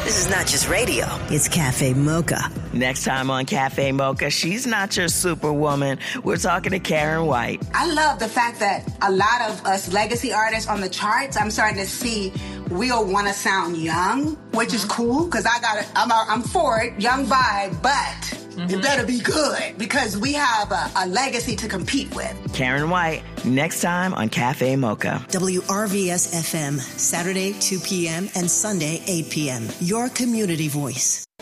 This is not just radio. It's Cafe Mocha. Next time on Cafe Mocha, she's not your superwoman. We're talking to Karen White. I love the fact that a lot of us legacy artists on the charts, I'm starting to see we all want to sound young, which is cool because I'm for it, young vibe, but it better be good because we have a legacy to compete with. Karen White, next time on Cafe Mocha. WRVS FM, Saturday 2 p.m. and Sunday 8 p.m. Your community voice.